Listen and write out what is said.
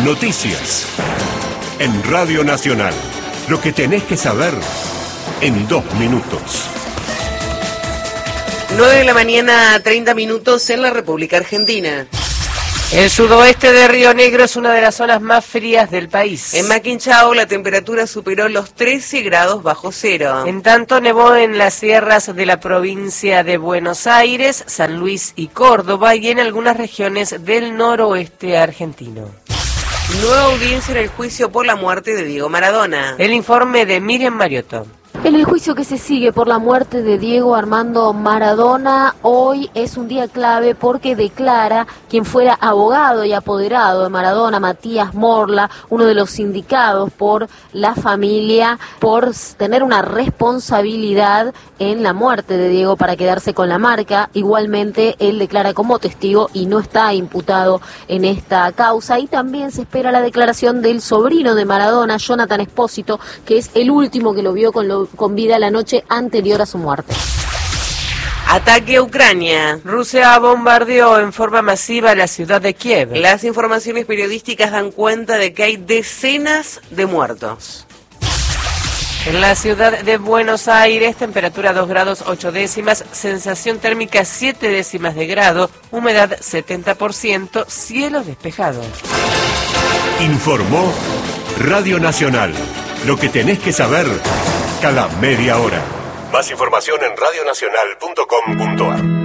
Noticias. En Radio Nacional. Lo que tenés que saber en 2 minutos. 9 de la mañana, 30 minutos en la República Argentina. El sudoeste de Río Negro es una de las zonas más frías del país. En Maquinchao la temperatura superó los 13 grados bajo cero. En tanto, nevó en las sierras de la provincia de Buenos Aires, San Luis y Córdoba y en algunas regiones del noroeste argentino. Nueva audiencia en el juicio por la muerte de Diego Maradona. El informe de Miriam Mariotto. En el juicio que se sigue por la muerte de Diego Armando Maradona, hoy es un día clave porque declara quien fuera abogado y apoderado de Maradona, Matías Morla, uno de los indicados por la familia por tener una responsabilidad en la muerte de Diego para quedarse con la marca. Igualmente, él declara como testigo y no está imputado en esta causa. Y también se espera la declaración del sobrino de Maradona, Jonathan Espósito, que es el último que lo vio con vida la noche anterior a su muerte. Ataque a Ucrania. Rusia bombardeó en forma masiva la ciudad de Kiev. Las informaciones periodísticas dan cuenta de que hay decenas de muertos. En la ciudad de Buenos Aires, temperatura 2 grados 8 décimas, sensación térmica 7 décimas de grado, humedad 70%, cielo despejado. Informó Radio Nacional. Lo que tenés que saber cada media hora. Más información en radionacional.com.ar.